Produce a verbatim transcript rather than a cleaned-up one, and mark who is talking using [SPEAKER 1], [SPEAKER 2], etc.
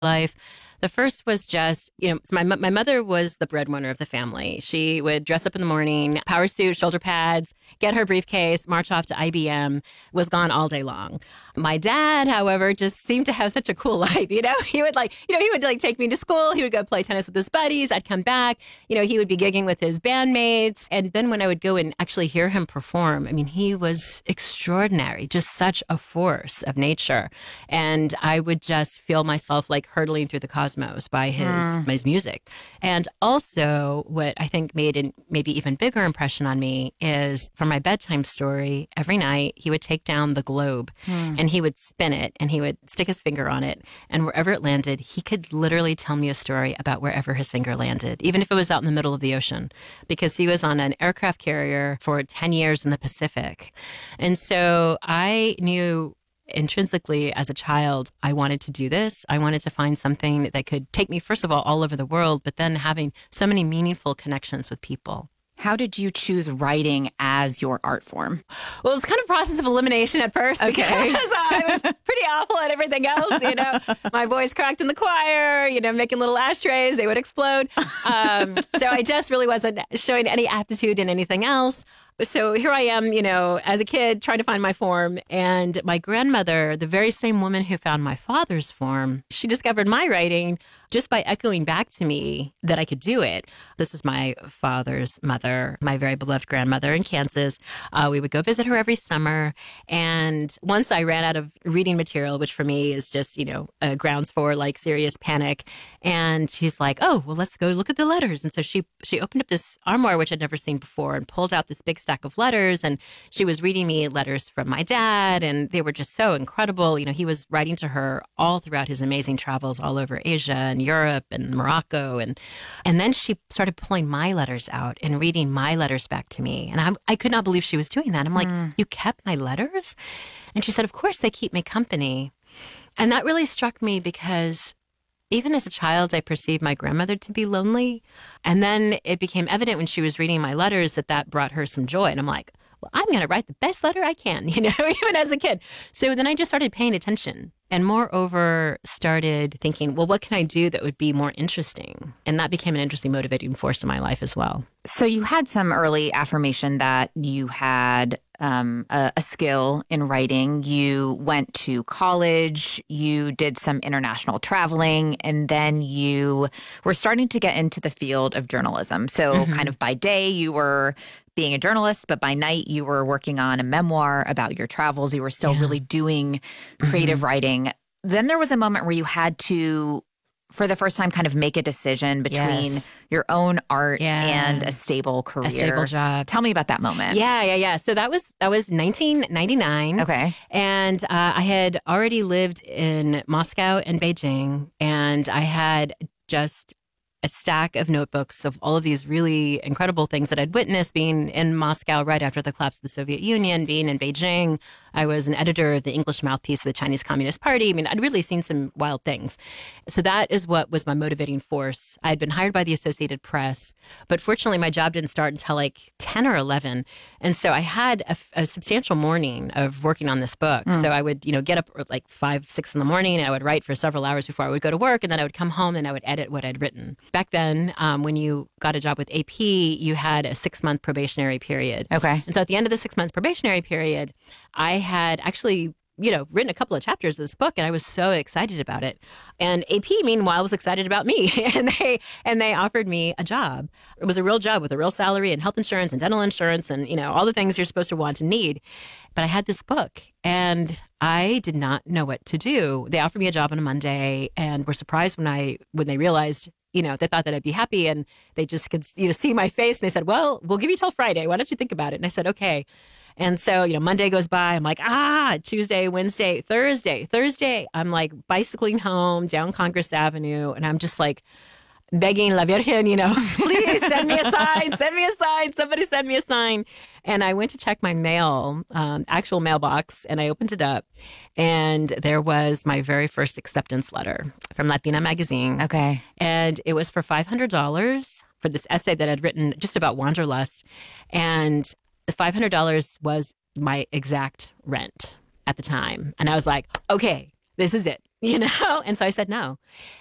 [SPEAKER 1] life. The first was just, you know, my my mother was the breadwinner of the family. She would dress up in the morning, power suit, shoulder pads, get her briefcase, march off to I B M, was gone all day long. My dad, however, just seemed to have such a cool life. You know, he would like, you know, he would like take me to school. He would go play tennis with his buddies. I'd come back. You know, he would be gigging with his bandmates. And then when I would go and actually hear him perform, I mean, he was extraordinary, just such a force of nature. And I would just feel myself like hurtling through the cosmos by his mm. his music. And also what I think made an maybe even bigger impression on me is for my bedtime story, every night he would take down the globe mm. and he would spin it and he would stick his finger on it. And wherever it landed, he could literally tell me a story about wherever his finger landed, even if it was out in the middle of the ocean, because he was on an aircraft carrier for ten years in the Pacific. And so I knew intrinsically as a child, I wanted to do this. I wanted to find something that could take me, first of all, all over the world, but then having so many meaningful connections with people.
[SPEAKER 2] How did you choose writing as your art form?
[SPEAKER 1] Well, it was kind of a process of elimination at first
[SPEAKER 2] okay.
[SPEAKER 1] because uh, I was pretty awful at everything else. You know, my voice cracked in the choir, you know, making little ashtrays, they would explode. Um, so I just really wasn't showing any aptitude in anything else. So here I am, you know, as a kid trying to find my form. And my grandmother, the very same woman who found my father's form, she discovered my writing just by echoing back to me that I could do it. This is my father's mother, my very beloved grandmother in Kansas. Uh, we would go visit her every summer. And once I ran out of reading material, which for me is just, you know, uh, grounds for like serious panic. And she's like, oh, well, let's go look at the letters. And so she she opened up this armoire, which I'd never seen before, and pulled out this big stack of letters. And she was reading me letters from my dad. And they were just so incredible. You know, he was writing to her all throughout his amazing travels all over Asia and Europe and Morocco. And and then she started pulling my letters out and reading my letters back to me. And I, I could not believe she was doing that. I'm like, mm. you kept my letters? And she said, of course, they keep me company. And that really struck me because even as a child, I perceived my grandmother to be lonely. And then it became evident when she was reading my letters that that brought her some joy. And I'm like, well, I'm going to write the best letter I can, you know, even as a kid. So then I just started paying attention and moreover started thinking, well, what can I do that would be more interesting? And that became an interesting motivating force in my life as well.
[SPEAKER 2] So you had some early affirmation that you had um, a, a skill in writing. You went to college, you did some international traveling, and then you were starting to get into the field of journalism. So mm-hmm. kind of by day, you were being a journalist, but by night you were working on a memoir about your travels. You were still yeah. really doing creative mm-hmm. writing. Then there was a moment where you had to, for the first time, kind of make a decision between
[SPEAKER 1] yes.
[SPEAKER 2] your own art
[SPEAKER 1] yeah.
[SPEAKER 2] and a stable career.
[SPEAKER 1] A stable job.
[SPEAKER 2] Tell me about that moment.
[SPEAKER 1] Yeah, yeah, yeah. So that was that was nineteen ninety-nine.
[SPEAKER 2] Okay.
[SPEAKER 1] And uh, I had already lived in Moscow and Beijing, and I had just a stack of notebooks of all of these really incredible things that I'd witnessed being in Moscow right after the collapse of the Soviet Union, being in Beijing. I was an editor of the English mouthpiece of the Chinese Communist Party. I mean, I'd really seen some wild things. So that is what was my motivating force. I had been hired by the Associated Press, but fortunately my job didn't start until like ten or eleven. And so I had a, a substantial morning of working on this book. Mm. So I would, you know, get up at like five, six in the morning, and I would write for several hours before I would go to work. And then I would come home and I would edit what I'd written. Back then, um, when you got a job with A P, you had a six-month probationary period.
[SPEAKER 2] Okay.
[SPEAKER 1] And so at the end of the six months probationary period, I had actually, you know, written a couple of chapters of this book, and I was so excited about it. And A P, meanwhile, was excited about me, and they and they offered me a job. It was a real job with a real salary and health insurance and dental insurance and, you know, all the things you're supposed to want and need. But I had this book, and I did not know what to do. They offered me a job on a Monday, and were surprised when I when they realized, you know, they thought that I'd be happy, and they just could, you know, see my face, and they said, well, we'll give you till Friday. Why don't you think about it? And I said, okay. And so, you know, Monday goes by. I'm like, ah, Tuesday, Wednesday, Thursday, Thursday. I'm like bicycling home down Congress Avenue. And I'm just like begging La Virgen, you know, please send me a sign, send me a sign. Somebody send me a sign. And I went to check my mail, um, actual mailbox, and I opened it up. And there was my very first acceptance letter from Latina Magazine.
[SPEAKER 2] Okay.
[SPEAKER 1] And it was for five hundred dollars for this essay that I'd written just about wanderlust. And the five hundred dollars was my exact rent at the time. And I was like, okay, this is it. you know? And so I said no.